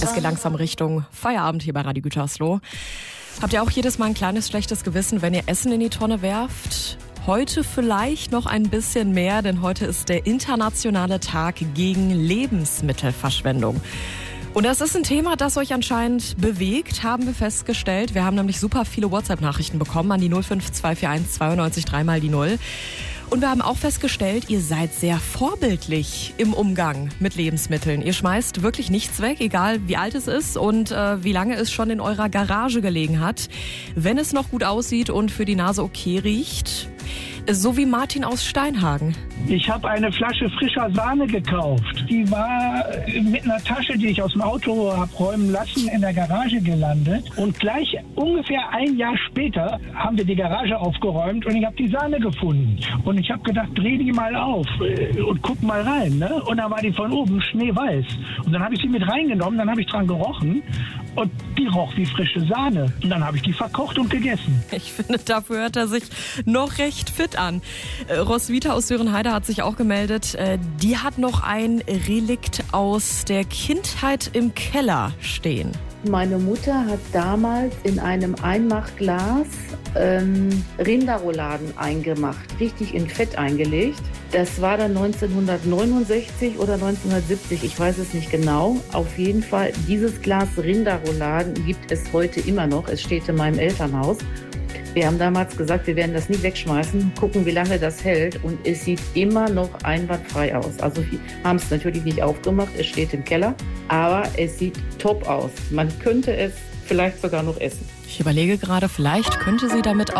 Es geht langsam Richtung Feierabend hier bei Radio Gütersloh. Habt ihr auch jedes Mal ein kleines schlechtes Gewissen, wenn ihr Essen in die Tonne werft? Heute vielleicht noch ein bisschen mehr, denn heute ist der internationale Tag gegen Lebensmittelverschwendung. Und das ist ein Thema, das euch anscheinend bewegt, haben wir festgestellt. Wir haben nämlich super viele WhatsApp-Nachrichten bekommen an die 05241 92 3 die 0. Und wir haben auch festgestellt, ihr seid sehr vorbildlich im Umgang mit Lebensmitteln. Ihr schmeißt wirklich nichts weg, egal wie alt es ist und wie lange es schon in eurer Garage gelegen hat. Wenn es noch gut aussieht und für die Nase okay riecht. So wie Martin aus Steinhagen. Ich habe eine Flasche frischer Sahne gekauft. Die war mit einer Tasche, die ich aus dem Auto habe räumen lassen, in der Garage gelandet. Und gleich ungefähr ein Jahr später haben wir die Garage aufgeräumt und ich habe die Sahne gefunden. Und ich habe gedacht, dreh die mal auf und guck mal rein. Ne? Und dann war die von oben schneeweiß. Und dann habe ich sie mit reingenommen, dann habe ich dran gerochen. Und die roch wie frische Sahne. Und dann habe ich die verkocht und gegessen. Ich finde, dafür hört er sich noch recht fit an. Roswitha aus Dörenheide hat sich auch gemeldet. Die hat noch ein Relikt aus der Kindheit im Keller stehen. Meine Mutter hat damals in einem Einmachglas Rinderrouladen eingemacht, richtig in Fett eingelegt. Das war dann 1969 oder 1970, ich weiß es nicht genau. Auf jeden Fall, dieses Glas Rinderrouladen gibt es heute immer noch. Es steht in meinem Elternhaus. Wir haben damals gesagt, wir werden das nicht wegschmeißen, gucken, wie lange das hält. Und es sieht immer noch einwandfrei aus. Also wir haben es natürlich nicht aufgemacht, es steht im Keller. Aber es sieht top aus. Man könnte es vielleicht sogar noch essen. Ich überlege gerade, vielleicht könnte sie damit auch